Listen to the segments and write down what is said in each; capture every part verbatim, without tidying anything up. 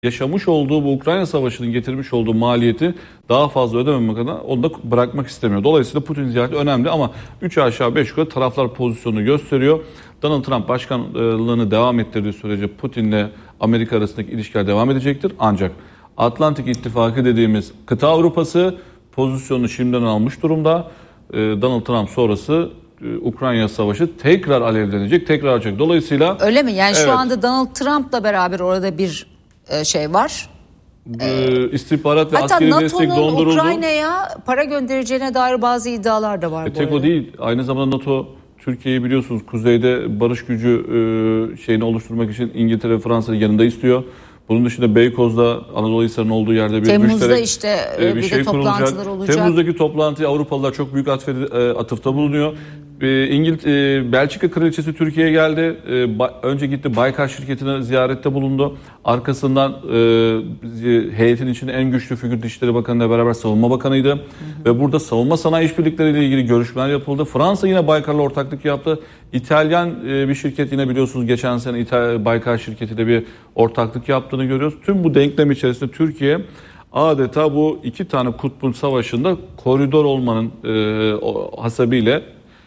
yaşamış olduğu bu Ukrayna Savaşı'nın getirmiş olduğu maliyeti daha fazla ödememek adına onu da bırakmak istemiyor. Dolayısıyla Putin ziyareti önemli ama üç aşağı beş yukarı taraflar pozisyonunu gösteriyor. Donald Trump başkanlığını devam ettirdiği sürece Putin'le Amerika arasındaki ilişkiler devam edecektir. Ancak Atlantik İttifakı dediğimiz kıta Avrupası pozisyonunu şimdiden almış durumda. Donald Trump sonrası Ukrayna Savaşı tekrar alevlenecek, tekrar açacak. Dolayısıyla öyle mi? Yani evet, şu anda Donald Trump'la beraber orada bir şey var. Ee, istihbarat ve hatta askeri destek NATO'nun donduruldu. Ukrayna'ya para göndereceğine dair bazı iddialar da var. E, tek o değil. Aynı zamanda NATO Türkiye'yi biliyorsunuz kuzeyde barış gücü e, şeyini oluşturmak için İngiltere ve Fransa'nın yanında istiyor. Bunun dışında Beykoz'da Anadolu Hisarı'nın olduğu yerde bir Temmuz'da müşterek işte e, bir, bir şey de toplantılar kurulacak. olacak. Temmuz'daki toplantıya Avrupalılar çok büyük atfedi, e, atıfta bulunuyor. E, İngilt e, Belçika Kraliçesi Türkiye'ye geldi. E, ba, önce gitti Baykar şirketine ziyarette bulundu. Arkasından e, heyetin içinde en güçlü figür Dışişleri Bakanı ile beraber Savunma Bakanı'ydı. Hı hı. Ve burada savunma sanayi işbirlikleriyle ilgili görüşmeler yapıldı. Fransa yine Baykar'la ortaklık yaptı. İtalyan e, bir şirket yine biliyorsunuz geçen sene İtalya, Baykar şirketiyle bir ortaklık yaptığını görüyoruz. Tüm bu denklem içerisinde Türkiye adeta bu iki tane kutbun savaşında koridor olmanın e, o, hasebiyle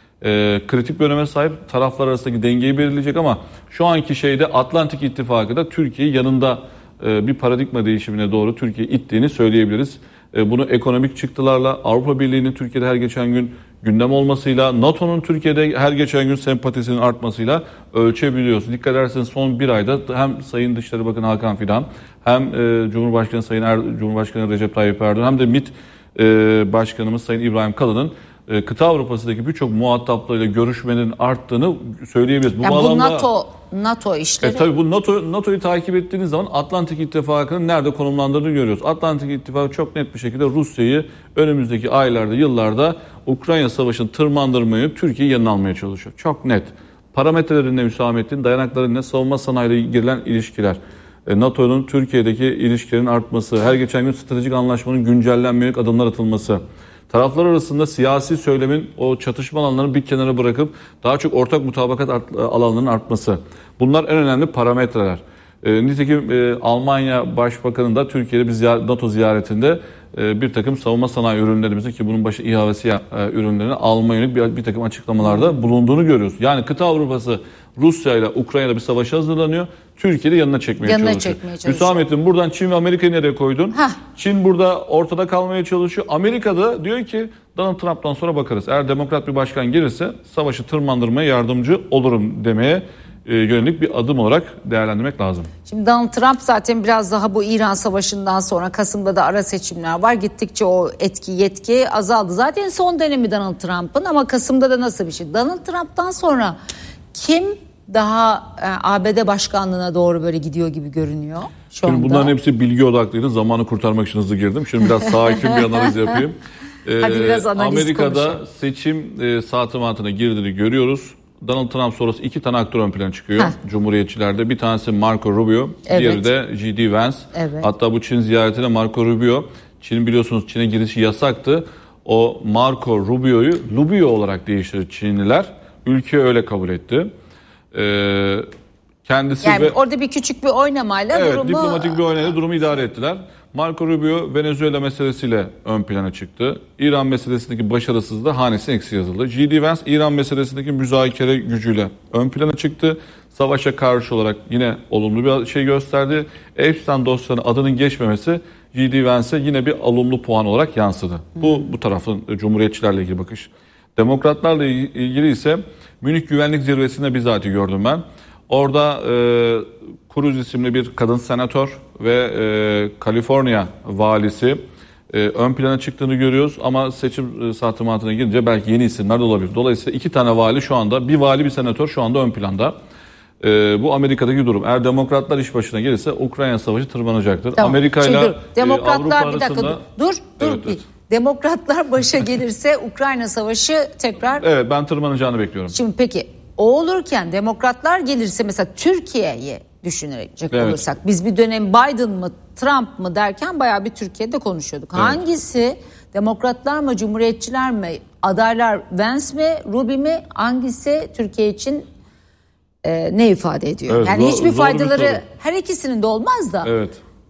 e, kritik bir öneme sahip, taraflar arasındaki dengeyi belirleyecek ama şu anki şeyde Atlantik İttifakı da Türkiye'yi yanında e, bir paradigma değişimine doğru Türkiye ittiğini söyleyebiliriz. E, bunu ekonomik çıktılarla, Avrupa Birliği'nin Türkiye'de her geçen gün gündem olmasıyla, NATO'nun Türkiye'de her geçen gün sempatisinin artmasıyla ölçebiliyoruz. Dikkat ederseniz son bir ayda hem Sayın Dışişleri Bakanı Hakan Fidan, hem e, Cumhurbaşkanı Sayın er, Cumhurbaşkanı Recep Tayyip Erdoğan, hem de MİT e, Başkanımız Sayın İbrahim Kalın'ın e, kıta Avrupa'sındaki birçok muhataplarıyla görüşmenin arttığını söyleyebiliriz. Bu, yani bağlamda, bu NATO NATO işleri. E, tabii bu NATO NATO'yu takip ettiğiniz zaman Atlantik İttifakı'nın nerede konumlandığını görüyoruz. Atlantik İttifakı çok net bir şekilde Rusya'yı önümüzdeki aylarda, yıllarda Ukrayna Savaşı'nı tırmandırmayı Türkiye'yi yanına almaya çalışıyor. Çok net. Parametrelerine Hüsamettin, dayanaklarına, savunma sanayiyle girilen ilişkiler, e, NATO'nun Türkiye'deki ilişkilerin artması, her geçen gün stratejik anlaşmanın güncellenmeye yönelik adımlar atılması, taraflar arasında siyasi söylemin o çatışma alanlarını bir kenara bırakıp daha çok ortak mutabakat art, alanlarının artması. Bunlar en önemli parametreler. E, nitekim e, Almanya Başbakanı da Türkiye'de bir ziyaret, NATO ziyaretinde e, bir takım savunma sanayi ürünlerimizi, ki bunun başı İHA ve SİHA e, ürünlerini almaya yönelik bir, bir takım açıklamalarda bulunduğunu görüyoruz. Yani kıta Avrupası Rusya ile Ukrayna'da bir savaşa hazırlanıyor. Türkiye'de yanına çekmeye yanına çalışıyor. Çekmeye çalışıyor. Hüsamettin, buradan Çin ve Amerika'yı nereye koydun? Heh. Çin burada ortada kalmaya çalışıyor. Amerika'da diyor ki Donald Trump'tan sonra bakarız. Eğer demokrat bir başkan gelirse savaşı tırmandırmaya yardımcı olurum demeye e, yönelik bir adım olarak değerlendirmek lazım. Şimdi Donald Trump zaten biraz daha bu İran Savaşı'ndan sonra, Kasım'da da ara seçimler var. Gittikçe o etki yetki azaldı. Zaten son dönemi Donald Trump'ın, ama Kasım'da da nasıl bir şey? Donald Trump'tan sonra kim daha e, A B D başkanlığına doğru böyle gidiyor gibi görünüyor şu Şimdi anda? bunların hepsi bilgi odaklıydı. Zamanı kurtarmak için hızlı girdim. Şimdi biraz sakin bir analiz yapayım. Ee, Hadi biraz analiz Amerika'da konuşalım. seçim e, saatimatına girdiğini görüyoruz. Donald Trump sonrası iki tane aktör ön plana çıkıyor. Heh. Cumhuriyetçilerde. Bir tanesi Marco Rubio. Evet. Diğeri de J D Vance. Evet. Hatta bu Çin ziyaretine Marco Rubio, Çin biliyorsunuz Çin'e girişi yasaktı. O Marco Rubio'yu Rubio olarak değiştirdi Çinliler. Ülke öyle kabul etti. Ee, kendisi yani ve orada bir küçük bir oynamayla evet, durumu diplomatik bir oynayla durumu idare ettiler. Marco Rubio Venezuela meselesiyle ön plana çıktı. İran meselesindeki başarısızlığı hanesine eksi yazıldı. J D Vance İran meselesindeki müzakere gücüyle ön plana çıktı. Savaşa karşı olarak yine olumlu bir şey gösterdi. Epstein dosyalarının adının geçmemesi J D Vance'e yine bir olumlu puan olarak yansıdı. Hmm. Bu bu tarafın Cumhuriyetçilerle ilgili bakış. Demokratlarla ilgili ise Münih Güvenlik Zirvesi'nde bizatihi gördüm ben. Orada e, Cruz isimli bir kadın senatör ve e, Kaliforniya valisi e, ön plana çıktığını görüyoruz. Ama seçim e, saatimatına girince belki yeni isimler de olabilir. Dolayısıyla iki tane vali şu anda, bir vali bir senatör şu anda ön planda. E, bu Amerika'daki durum. Eğer demokratlar iş başına gelirse Ukrayna Savaşı tırmanacaktır. Tamam. Amerika ile Demokratlar Avrupa bir dakika arasında... dur dur. dur. Evet, evet. Demokratlar başa gelirse Ukrayna Savaşı tekrar... Evet, ben tırmanacağını bekliyorum. Şimdi peki o olurken demokratlar gelirse, mesela Türkiye'yi düşünecek evet. olursak, biz bir dönem Biden mı Trump mı derken bayağı bir Türkiye'de konuşuyorduk. Evet. Hangisi, demokratlar mı cumhuriyetçiler mi, adaylar Vance mi Rubio mi, hangisi Türkiye için e, ne ifade ediyor? Evet, yani zor, hiçbir zor faydaları her ikisinin de olmaz da. Evet.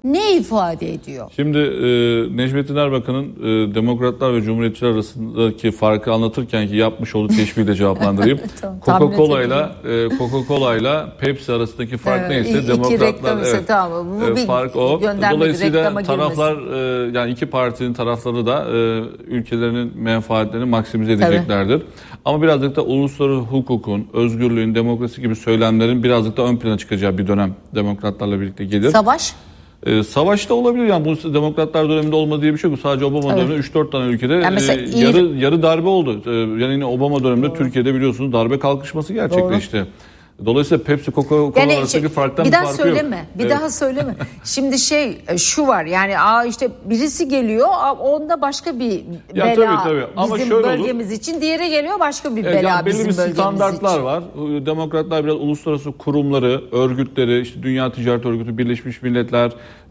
ne ifade ediyor? Şimdi e, Necmettin Erbakan'ın e, Demokratlar ve Cumhuriyetçiler arasındaki farkı anlatırken ki yapmış olduğu teşbihle cevaplandırayım. Tamam, Coca-Cola ile e, Coca-Cola ile Pepsi arasındaki fark Evet, neyse iki Demokratlar reklam ise evet, tamam. Bu e, bir fark o. göndermedi, Dolayısıyla reklama taraflar e, yani iki partinin tarafları da e, ülkelerinin menfaatlerini maksimize edeceklerdir. Tabii. Ama birazcık da uluslararası hukukun, özgürlüğün, demokrasi gibi söylemlerin birazcık da ön plana çıkacağı bir dönem Demokratlarla birlikte gelir. Savaş? Ee, savaşta olabilir yani bu demokratlar döneminde olmadığı diye bir şey yok. Sadece Obama evet. döneminde üç dört tane ülkede yani e, yarı yarı darbe oldu. Ee, yani yine Obama döneminde Doğru. Türkiye'de biliyorsunuz darbe kalkışması gerçekleşti. Doğru. Dolayısıyla Pepsi Coca-Cola yani arasındaki farktan bir, bir farkı söyleme, yok. Bir evet. daha söyleme. Şimdi şey şu var yani aa işte birisi geliyor onda başka bir bela ya, tabii, tabii. Ama bizim bölgemiz olur. için diğeri geliyor başka bir bela evet, yani bizim bölgemiz için. Belli bir standartlar var. Demokratlar biraz uluslararası kurumları, örgütleri, işte Dünya Ticaret Örgütü, Birleşmiş Milletler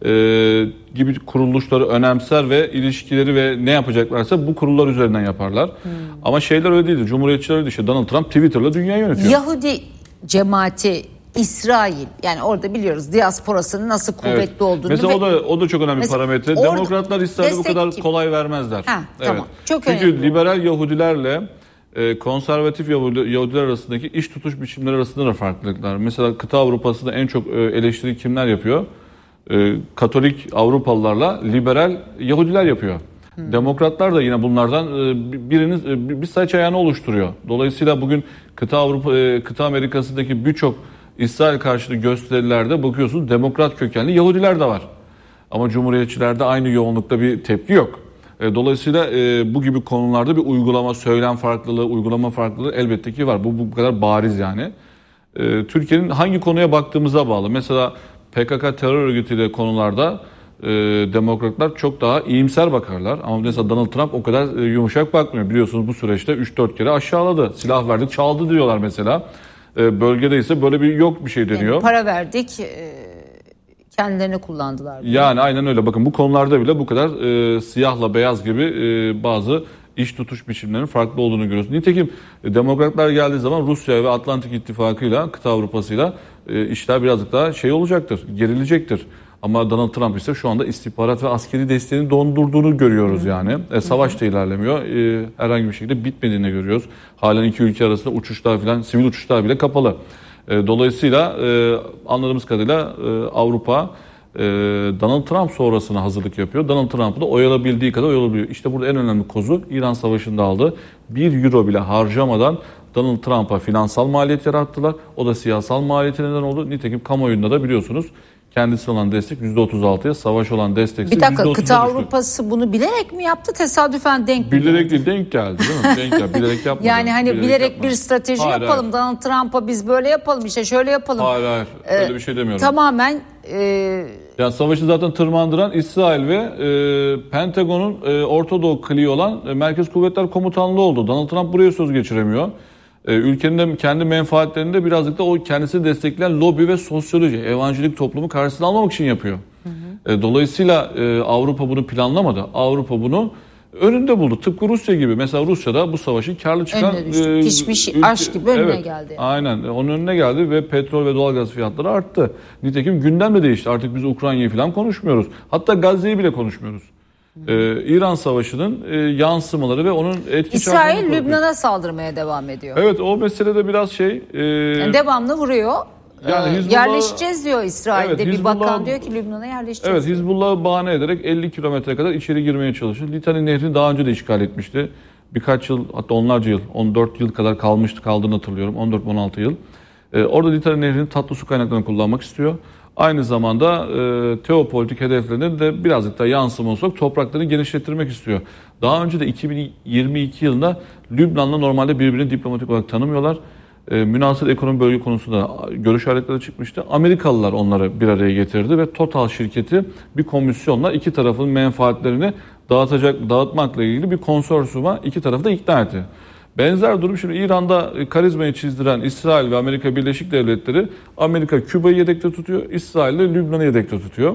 e, gibi kuruluşları önemser ve ilişkileri ve ne yapacaklarsa bu kurullar üzerinden yaparlar. Hmm. Ama şeyler öyle değildi. Cumhuriyetçiler öyle işte Donald Trump Twitter'la dünyayı yönetiyor. Yahudi cemaati İsrail yani orada biliyoruz diasporasının nasıl kuvvetli evet. olduğunu. Mesela o da o da çok önemli bir parametre. Demokratlar İsrail'e bu kadar kim? kolay vermezler. Ha, evet. Tamam. Çok Çünkü önemli. liberal Yahudilerle e, konservatif Yahudi, Yahudiler arasındaki iş tutuş biçimleri arasında da farklılıklar. Mesela kıta Avrupa'sında en çok e, eleştiri kimler yapıyor? E, Katolik Avrupalılarla liberal Yahudiler yapıyor. Hmm. Demokratlar da yine bunlardan birinin bir saç ayağını oluşturuyor. Dolayısıyla bugün kıta Avrupa, kıta Amerika'sındaki birçok İsrail karşıtı gösterilerde bakıyorsunuz demokrat kökenli Yahudiler de var. Ama Cumhuriyetçilerde aynı yoğunlukta bir tepki yok. Dolayısıyla bu gibi konularda bir uygulama, söylem farklılığı, uygulama farklılığı elbette ki var. Bu bu kadar bariz yani. Türkiye'nin hangi konuya baktığımıza bağlı. Mesela P K K terör örgütüyle konularda e, demokratlar çok daha iyimser bakarlar. Ama mesela Donald Trump o kadar e, yumuşak bakmıyor. Biliyorsunuz bu süreçte üç dört kere aşağıladı. Silah verdik, çaldı diyorlar mesela. E, bölgede ise böyle bir yok bir şey deniyor. Yani para verdik, e, kendilerini kullandılar. Diyor. Yani aynen öyle. Bakın bu konularda bile bu kadar e, siyahla beyaz gibi e, bazı iş tutuş biçimlerinin farklı olduğunu görüyoruz. Nitekim e, demokratlar geldiği zaman Rusya ve Atlantik İttifakı'yla, kıta Avrupa'sıyla e, işler birazcık daha şey olacaktır, gerilecektir. Ama Donald Trump ise şu anda istihbarat ve askeri desteğini dondurduğunu görüyoruz yani. E, savaş da ilerlemiyor. E, herhangi bir şekilde bitmediğini görüyoruz. Halen iki ülke arasında uçuşlar falan, sivil uçuşlar bile kapalı. E, dolayısıyla e, anladığımız kadarıyla e, Avrupa e, Donald Trump sonrasına hazırlık yapıyor. Donald Trump'ı da oyalabildiği kadar oyalabiliyor. İşte burada en önemli kozu İran Savaşı'nda aldı. Bir euro bile harcamadan Donald Trump'a finansal maliyet yarattılar. O da siyasal maliyeti neden oldu. Nitekim kamuoyunda da biliyorsunuz kendisi olan destek yüzde otuz altıya, savaş olan destek ise yüzde otuz'a Bir dakika, kıta Avrupası bunu bilerek mi yaptı, tesadüfen denk mi Bilerek değil, denk geldi değil mi? Denk geldi, bilerek yapmadı. Yani hani bilerek, bilerek bir strateji hayır, yapalım, hayır. Donald Trump'a biz böyle yapalım, işte şöyle yapalım. Hayır hayır, öyle ee, bir şey demiyorum. Tamamen... E... Yani savaşı zaten tırmandıran İsrail ve e, Pentagon'un e, Orta Doğu kliği olan e, Merkez Kuvvetler Komutanlığı oldu. Donald Trump buraya söz geçiremiyor. E, ülkenin de kendi menfaatlerinde birazcık da o kendisini destekleyen lobi ve sosyoloji, evangelik toplumu karşısına almamak için yapıyor. Hı hı. E, dolayısıyla e, Avrupa bunu planlamadı. Avrupa bunu önünde buldu. Tıpkı Rusya gibi. Mesela Rusya'da bu savaşın karlı çıkan... E, pişmiş ülke, aş gibi önüne evet, geldi. Aynen. Onun önüne geldi ve petrol ve doğalgaz fiyatları arttı. Nitekim gündem de değişti. Artık biz Ukrayna'yı falan konuşmuyoruz. Hatta Gazze'yi bile konuşmuyoruz. Ee, İran Savaşı'nın e, yansımaları ve onun etki... İsrail Lübnan'a saldırmaya devam ediyor. Evet, o meselede biraz şey... E, yani devamlı vuruyor. Yani Hizbullah, yerleşeceğiz diyor İsrail'de. Evet, bir bakan diyor ki Lübnan'a yerleşeceğiz. Evet, Hizbullah'ı bahane ederek elli kilometre kadar içeri girmeye çalışıyor. Litani Nehri'ni daha önce de işgal etmişti. Birkaç yıl, hatta onlarca yıl, on dört yıl kadar kalmıştı, kaldığını hatırlıyorum. on dört on altı yıl. Ee, orada Litani Nehri'nin tatlı su kaynaklarını kullanmak istiyor. Aynı zamanda e, teopolitik hedeflerine de birazcık daha yansıma olarak topraklarını genişlettirmek istiyor. Daha önce de iki bin yirmi iki yılında Lübnan'la normalde birbirini diplomatik olarak tanımıyorlar. E, münasır ekonomi bölge konusunda görüş ayrılıkları çıkmıştı. Amerikalılar onları bir araya getirdi ve Total şirketi bir komisyonla iki tarafın menfaatlerini dağıtacak, dağıtmakla ilgili bir konsorsiyuma iki tarafı da ikna etti. Benzer durum şimdi İran'da karizmayı çizdiren İsrail ve Amerika Birleşik Devletleri, Amerika Küba'yı yedekte tutuyor, İsrail de Lübnan'ı yedekte tutuyor.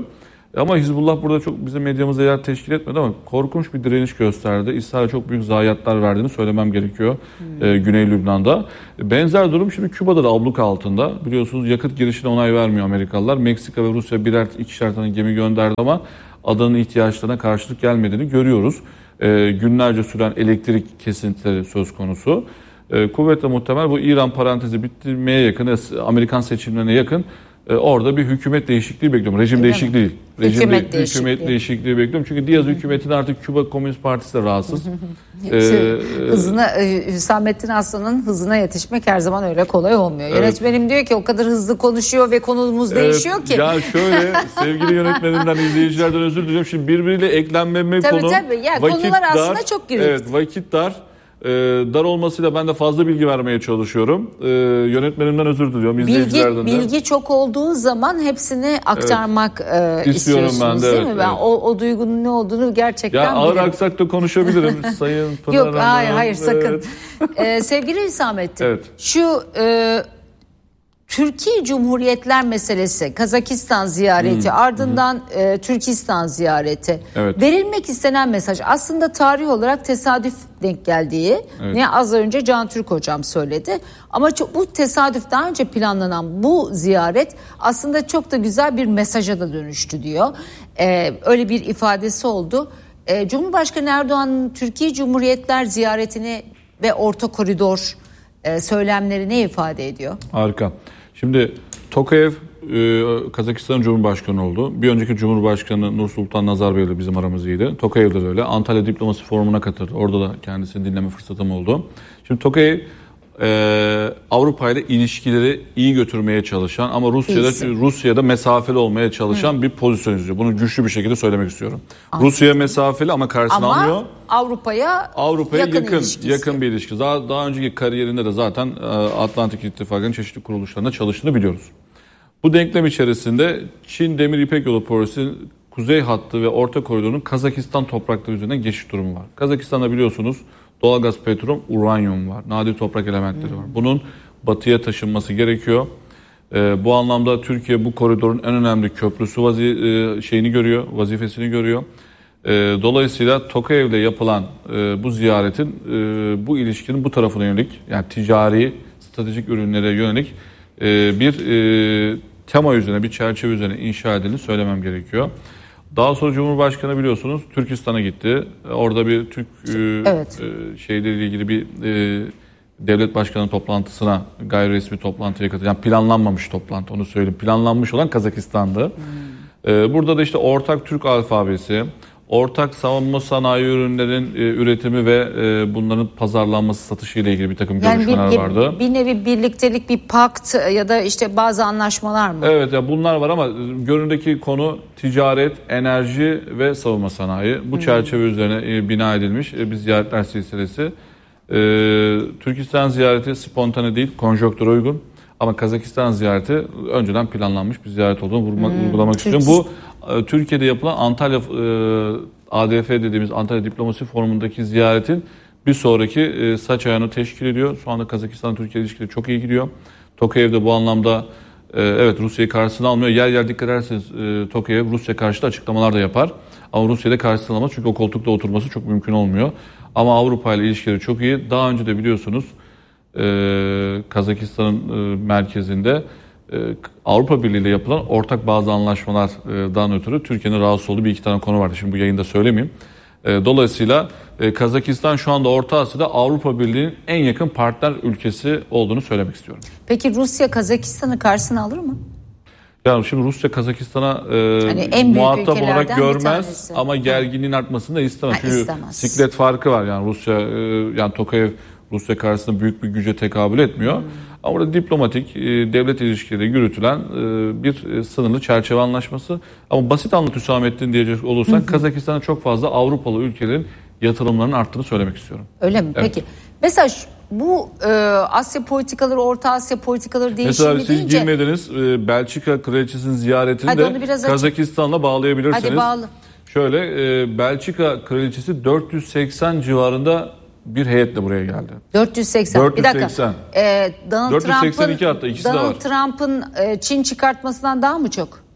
Ama Hizbullah burada çok bizim medyamızda yer teşkil etmedi ama korkunç bir direniş gösterdi. İsrail'e çok büyük zayiatlar verdiğini söylemem gerekiyor hmm. e, Güney Lübnan'da. Benzer durum şimdi Küba'da da abluk altında. Biliyorsunuz yakıt girişine onay vermiyor Amerikalılar. Meksika ve Rusya birer ikişer tane gemi gönderdi ama adanın ihtiyaçlarına karşılık gelmediğini görüyoruz. E, günlerce süren elektrik kesintileri söz konusu. E, kuvvetle muhtemel bu İran parantezi bitirmeye yakın, Amerikan seçimlerine yakın e, orada bir hükümet değişikliği bekliyorum. Rejim Öyle değişikliği değil. Rejim hükümet, de, değişikliği. hükümet değişikliği bekliyorum. Çünkü Diaz hükümetinin artık Küba Komünist Partisi de rahatsız. ee, hızına Hüsamettin Aslan'ın hızına yetişmek her zaman öyle kolay olmuyor. Evet. Yönetmenim diyor ki o kadar hızlı konuşuyor ve konumuz evet, değişiyor ki. Ya şöyle sevgili yönetmenimden, izleyicilerden özür diliyorum. Şimdi birbiriyle eklenmeme tabii, konu. Tabii tabii. Konular dar, aslında çok girift. Evet, vakit dar. Ee, dar olmasıyla ben de fazla bilgi vermeye çalışıyorum. Ee, yönetmenimden özür diliyorum, izleyicilerden bilgi, de. Bilgi çok olduğu zaman hepsini aktarmak evet. e, istiyorsunuz ben de, değil evet, mi? Ben evet. o, o duygunun ne olduğunu gerçekten ya ağır bilirim. aksakta konuşabilirim Sayın Pınar Yok Hanım. hayır hayır sakın. ee, sevgili Hüsamettin evet. şu e, Türkiye Cumhuriyetler meselesi, Kazakistan ziyareti, hmm. ardından hmm. E, Türkistan ziyareti. Evet. Verilmek istenen mesaj aslında tarih olarak tesadüf denk geldiği. Evet. Ne az önce Can Türk hocam söyledi. Ama çok, bu tesadüf daha önce planlanan bu ziyaret aslında çok da güzel bir mesaja da dönüştü diyor. E, öyle bir ifadesi oldu. E, Cumhurbaşkanı Erdoğan'ın Türkiye Cumhuriyetler ziyaretini ve Orta Koridor e, söylemleri ne ifade ediyor? Harika. Şimdi Tokayev e, Kazakistan'ın Cumhurbaşkanı oldu. Bir önceki Cumhurbaşkanı Nursultan Nazarbayev ile bizim aramız iyiydi. Tokayev de öyle. Antalya Diplomasi Forumu'na katıldı. Orada da kendisini dinleme fırsatım oldu. Şimdi Tokayev e, Avrupa ile ilişkileri iyi götürmeye çalışan ama Rusya'da Rusya'da mesafeli olmaya çalışan Hı. bir pozisyon izliyor. Bunu güçlü bir şekilde söylemek istiyorum. Anladım. Rusya'ya mesafeli ama karşısına ama almıyor. Avrupa'ya Avrupa'ya yakın yakın, ilişkisi. yakın bir ilişki. Daha daha önceki kariyerinde de zaten Atlantik İttifakı'nın çeşitli kuruluşlarında çalıştığını biliyoruz. Bu denklem içerisinde Çin Demir İpek Yolu Projesi'nin kuzey hattı ve orta koridorunun Kazakistan toprakları üzerinden geçiş durumu var. Kazakistan'da biliyorsunuz doğalgaz, petrol, uranyum var. Nadir toprak elementleri hmm. var. Bunun batıya taşınması gerekiyor. Ee, bu anlamda Türkiye bu koridorun en önemli köprüsü vazi- şeyini görüyor, vazifesini görüyor. Ee, dolayısıyla Tokayev'le yapılan e, bu ziyaretin e, bu ilişkinin bu tarafına yönelik, yani ticari, stratejik ürünlere yönelik e, bir e, tema üzerine, bir çerçeve üzerine inşa edildiğini söylemem gerekiyor. Daha sonra Cumhurbaşkanı biliyorsunuz Türkistan'a gitti. Orada bir Türk e, evet. e, şeyleriyle ilgili bir e, devlet başkanı toplantısına, gayri resmi toplantıya katıldı. Yani planlanmamış toplantı, onu söyleyeyim. Planlanmış olan Kazakistan'dı. Hmm. E, burada da işte ortak Türk alfabesi, ortak savunma sanayi ürünlerin e, üretimi ve e, bunların pazarlanması, satışı ile ilgili bir takım yani görüşmeler bir, vardı. Bir nevi birliktelik, bir pakt ya da işte bazı anlaşmalar mı? Evet ya bunlar var ama göründeki konu ticaret, enerji ve savunma sanayi. Bu hmm. çerçeve üzerine e, bina edilmiş e, bir ziyaretler silsilesi. E, Türkistan ziyareti spontane değil, konjonktüre uygun. Ama Kazakistan ziyareti önceden planlanmış bir ziyaret olduğunu vurmak, hmm. vurgulamak istiyorum. Bu Türkiye'de yapılan Antalya A D F dediğimiz Antalya Diplomasi Forumu'ndaki ziyaretin bir sonraki saç ayağını teşkil ediyor. Şu anda Kazakistan-Türkiye ilişkileri çok iyi gidiyor. Tokayev de bu anlamda evet Rusya'yı karşısına almıyor. Yer yer dikkat ederseniz Tokayev Rusya karşıtı açıklamalar da yapar. Ama Rusya'da karşısına almaz çünkü o koltukta oturması çok mümkün olmuyor. Ama Avrupa ile ilişkileri çok iyi. Daha önce de biliyorsunuz Kazakistan'ın merkezinde Avrupa Birliği ile yapılan ortak bazı anlaşmalardan ötürü Türkiye'nin rahatsız olduğu bir iki tane konu vardı. Şimdi bu yayında söylemeyeyim. Dolayısıyla Kazakistan şu anda Orta Asya'da Avrupa Birliği'nin en yakın partner ülkesi olduğunu söylemek istiyorum. Peki Rusya Kazakistan'ı karşısına alır mı? Yani şimdi Rusya Kazakistan'a e, hani muhatap olarak görmez ama gerginliğin artmasını da istemez. Ha, Çünkü istemez. Siklet farkı var yani Rusya e, yani Tokayev Rusya karşısında büyük bir güce tekabül etmiyor. Hmm. Ama burada diplomatik e, devlet ilişkileri yürütülen e, bir e, sınırlı çerçeve anlaşması. Ama basit anlat Hüsamettin diyecek olursak hmm. Kazakistan'a çok fazla Avrupalı ülkelerin yatırımlarının arttığını söylemek istiyorum. Öyle mi? Evet. Peki. Mesela bu e, Asya politikaları, Orta Asya politikaları değişimi deyince... Mesela siz girmediniz e, Belçika Kraliçesi'nin ziyaretini de Kazakistan'la bağlayabilirsiniz. Hadi bağlı. Şöyle e, Belçika Kraliçesi dört yüz seksen civarında bir heyetle buraya geldi. dört yüz seksen. dört yüz seksen. Bir dakika. Ee, Donald dört yüz seksen iki hatta ikisi Donald de var. Trump'ın e, Çin çıkartmasından daha mı çok?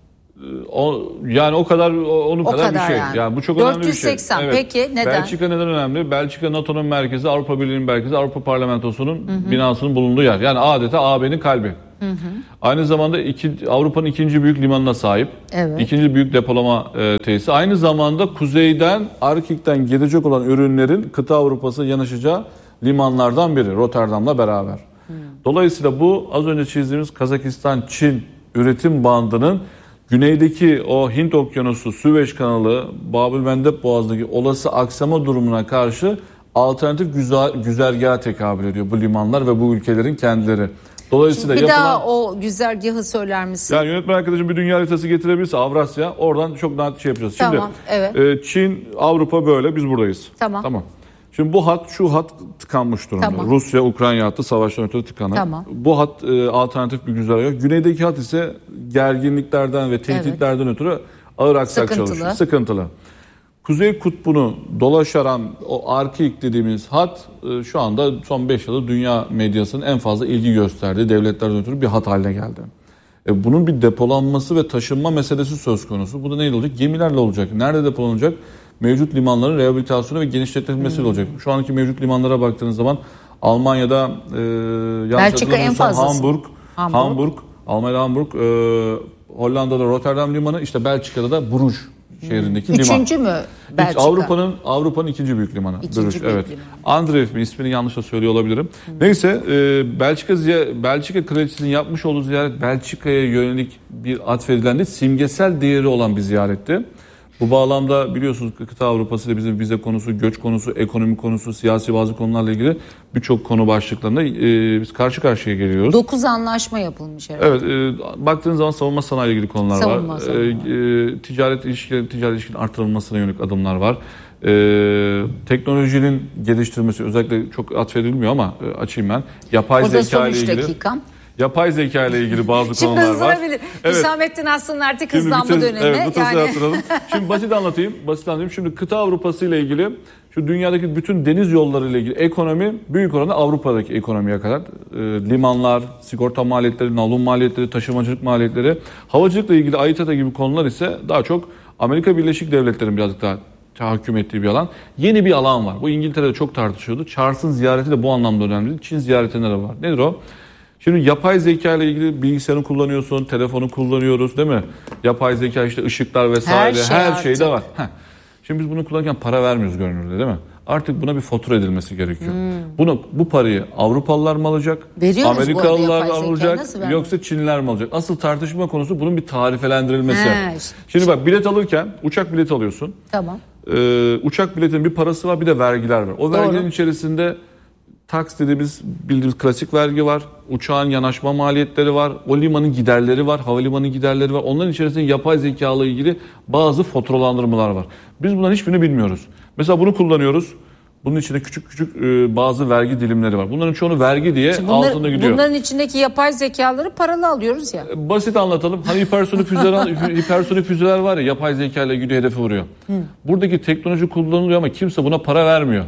O, yani o kadar o, onun O kadar, kadar bir şey. yani. Yani bu çok önemli dört yüz seksen. bir şey. Peki neden? Belçika neden önemli? Belçika NATO'nun merkezi, Avrupa Birliği'nin merkezi, Avrupa Parlamentosu'nun hı hı. binasının bulunduğu yer. Yani adeta A B'nin kalbi. Hı hı. Aynı zamanda iki, Avrupa'nın ikinci büyük limanına sahip. Evet. İkinci büyük depolama e, tesisi. Aynı zamanda kuzeyden, Arktik'ten gelecek olan ürünlerin kıta Avrupa'sı yanaşacağı limanlardan biri. Rotterdam'la beraber. Hı. Dolayısıyla bu az önce çizdiğimiz Kazakistan-Çin üretim bandının güneydeki o Hint Okyanusu, Süveyş Kanalı, Babülmendeb Boğazı'ndaki olası aksama durumuna karşı alternatif güzel, güzergaha tekabül ediyor bu limanlar ve bu ülkelerin kendileri. Dolayısıyla Şimdi bir yapılan, daha o güzergahı söyler misin? Yani yönetmen arkadaşım bir dünya haritası getirebilirse Avrasya, oradan çok net şey yapacağız. Şimdi tamam, evet. e, Çin, Avrupa böyle, biz buradayız. Tamam. Tamam. Şimdi bu hat, şu hat tıkanmış durumda. Tamam. Rusya, Ukrayna hattı savaştan ötürü tıkanık. Tamam. Bu hat e, alternatif bir güzergah. Güneydeki hat ise gerginliklerden ve tehditlerden evet. ötürü ağır aksak Sıkıntılı. çalışıyor. Sıkıntılı. Kuzey kutbunu dolaşaran o Arktik dediğimiz hat e, şu anda son beş yılda dünya medyasının en fazla ilgi gösterdiği devletlerden ötürü bir hat haline geldi. E, bunun bir depolanması ve taşınma meselesi söz konusu. Bu da neyle olacak? Gemilerle olacak. Nerede depolanacak? Mevcut limanların rehabilitasyonu ve genişletilmesiyle hmm. olacak. Şu anki mevcut limanlara baktığınız zaman Almanya'da e, Belçika en fazlası. Hamburg, Hamburg, Hamburg, Almanya Hamburg, e, Hollanda'da Rotterdam limanı, işte Belçika'da da Bruges şehrindeki Üçüncü liman. Üçüncü mü Belçika? Avrupa'nın Avrupa'nın ikinci büyük limanı. İkinci Bruges, büyük evet. liman. Andreev mi, ismini yanlış da söylüyor olabilirim. Hmm. Neyse e, Belçika Belçika kraliçesinin yapmış olduğu ziyaret Belçika'ya yönelik bir atfedilen de simgesel değeri olan bir ziyaretti. Bu bağlamda biliyorsunuz kıta Avrupası ile bizim vize konusu, göç konusu, ekonomi konusu, siyasi bazı konularla ilgili birçok konu başlıklarında e, biz karşı karşıya geliyoruz. Dokuz anlaşma yapılmış herhalde. Evet, e, baktığınız zaman savunma sanayi ile ilgili konular savunma, var. Savunma. E, e, ticaret ilişkileri, ticaret ilişkilerin artırılmasına yönelik adımlar var. E, teknolojinin geliştirilmesi özellikle çok atfedilmiyor ama e, açayım ben. Yapay Burada zeka ile ilgili. Dakikam. Yapay zeka ile ilgili bazı Şimdi konular var. Şimdi hızlanabilir. Evet. Hüsamettin Aslı'nın artık hızlanma vites, dönemi. Evet, bu yani... hatırlayalım. Şimdi basit anlatayım. Basit anlatayım. Şimdi kıta Avrupası ile ilgili şu dünyadaki bütün deniz yolları ile ilgili ekonomi büyük oranda Avrupa'daki ekonomiye kadar. E, limanlar, sigorta maliyetleri, nalum maliyetleri, taşımacılık maliyetleri, havacılıkla ilgili A İTATA gibi konular ise daha çok Amerika Birleşik Devletleri'nin birazcık daha tahakküm ettiği bir alan. Yeni bir alan var. Bu İngiltere'de çok tartışıyordu. Charles'ın ziyareti de bu anlamda önemli. Çin ziyaretinde de var. Nedir o? Şimdi yapay zeka ile ilgili bilgisayarı kullanıyorsun, telefonu kullanıyoruz değil mi? Yapay zeka işte ışıklar vesaire her, şey her şeyde var. Heh. Şimdi biz bunu kullanırken para vermiyoruz görünürde değil mi? Artık buna bir fatura edilmesi gerekiyor. Hmm. Bunu bu parayı Avrupalılar mı alacak? Veriyoruz Amerikalılar mı alacak? Yoksa Çinliler mi alacak? Asıl tartışma konusu bunun bir tarifelendirilmesi. He, işte. Şimdi bak bilet alırken uçak bileti alıyorsun. Tamam. Ee, uçak biletinin bir parası var, bir de vergiler var. O vergilerin içerisinde Tax dediğimiz bildiğimiz klasik vergi var. Uçağın yanaşma maliyetleri var. O limanın giderleri var. Havalimanı giderleri var. Onların içerisinde yapay zeka ile ilgili bazı faturalandırmalar var. Biz bunların hiçbirini bilmiyoruz. Mesela bunu kullanıyoruz. Bunun içinde küçük küçük e, bazı vergi dilimleri var. Bunların çoğunu vergi diye bunlar, altında gidiyor. Bunların içindeki yapay zekaları paralı alıyoruz ya. Basit anlatalım. Hani hipersonik füzeler, hipersonik füzeler var ya, yapay zeka ile gidiyor, hedefe vuruyor. Hı. Buradaki teknoloji kullanılıyor ama kimse buna para vermiyor.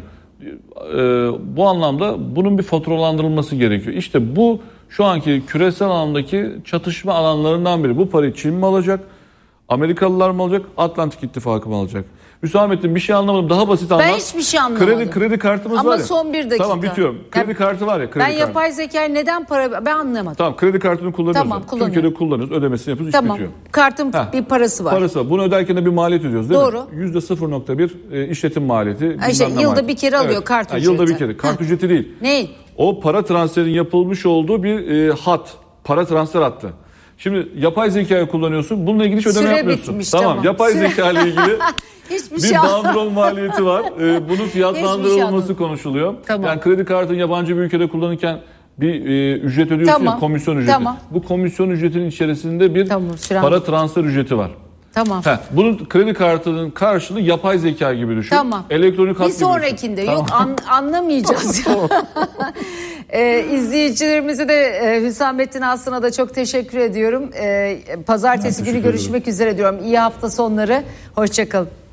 Bu anlamda bunun bir faturalandırılması gerekiyor. İşte bu şu anki küresel alandaki çatışma alanlarından biri. Bu parayı Çin mi alacak? Amerikalılar mı alacak? Atlantik İttifakı mı alacak? Hüsamettin bir şey anlamadım. Daha basit anlat. Ben hiçbir şey anlamadım. Kredi kredi kartımız Ama var ya. Ama son bir dakika. Tamam bitiyorum. Kredi yani, kartı var ya. Kredi ben kartı. yapay zekayı neden para... Ben anlamadım. Tamam, kredi kartını kullanıyoruz. Tamam, kullanıyorum. Türkiye'de kullanıyoruz. Ödemesini yapıyoruz. Tamam. İş bitiyor. Kartın Heh. bir parası var. Parası var. Bunu öderken de bir maliyet ödüyoruz değil Doğru. mi? yüzde sıfır nokta bir e, işletim maliyeti. İşte, yılda maliyeti. bir kere alıyor evet. kart ha, ücreti. Yılda bir kere. Kart ücreti değil. Ne? O para transferinin yapılmış olduğu bir e, hat. Para transfer hattı. Şimdi yapay zekayı kullanıyorsun. Bununla ilgili hiç ödeme Süre yapmıyorsun. Bitmiş, tamam. tamam. Yapay Süre... zeka ile ilgili Hiçbir bir şey bandrol maliyeti var. Ee, bunun fiyatlandırılması şey konuşuluyor. Tamam. Yani kredi kartını yabancı bir ülkede kullanırken bir e, ücret ödüyorsun tamam. ya, komisyon ücreti. Tamam. Bu komisyon ücretinin içerisinde bir tamam, para transfer ücreti var. Tamam. Heh, bunun kredi kartının karşılığı yapay zeka gibi düşün. Tamam. Elektronik hat bir sonrakinde düşün. Yok tamam. an, anlamayacağız. ee, izleyicilerimize de e, Hüsamettin Aslı'na da çok teşekkür ediyorum. Ee, pazartesi günü görüşmek üzere diyorum. İyi hafta sonları. Hoşça kalın.